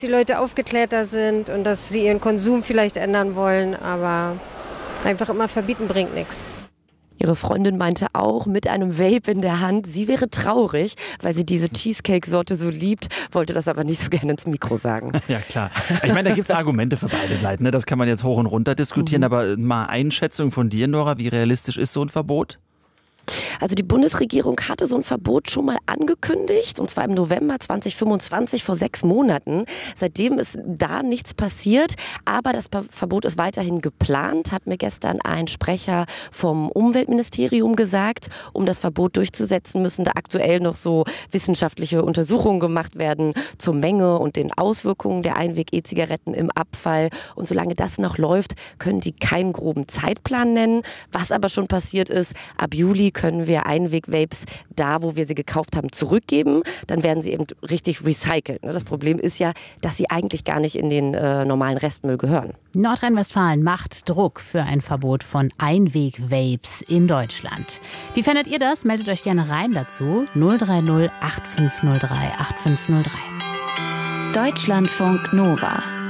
Die Leute aufgeklärter sind und dass sie ihren Konsum vielleicht ändern wollen, aber einfach immer verbieten bringt nichts. Ihre Freundin meinte auch mit einem Vape in der Hand, sie wäre traurig, weil sie diese Cheesecake-Sorte so liebt, wollte das aber nicht so gerne ins Mikro sagen. Ja, klar. Ich meine, da gibt es Argumente für beide Seiten. Ne? Das kann man jetzt hoch und runter diskutieren. Aber mal Einschätzung von dir, Nora, wie realistisch ist so ein Verbot? Also die Bundesregierung hatte so ein Verbot schon mal angekündigt, und zwar im November 2025, vor 6 Monaten. Seitdem ist da nichts passiert, aber das Verbot ist weiterhin geplant, hat mir gestern ein Sprecher vom Umweltministerium gesagt. Um das Verbot durchzusetzen, müssen da aktuell noch so wissenschaftliche Untersuchungen gemacht werden zur Menge und den Auswirkungen der Einweg-E-Zigaretten im Abfall. Und solange das noch läuft, können die keinen groben Zeitplan nennen. Was aber schon passiert ist, ab Juli können wir Einweg-Vapes da, wo wir sie gekauft haben, zurückgeben. Dann werden sie eben richtig recycelt. Das Problem ist ja, dass sie eigentlich gar nicht in den normalen Restmüll gehören. Nordrhein-Westfalen macht Druck für ein Verbot von Einweg-Vapes in Deutschland. Wie findet ihr das? Meldet euch gerne rein dazu. 030 8503 8503. Deutschlandfunk Nova.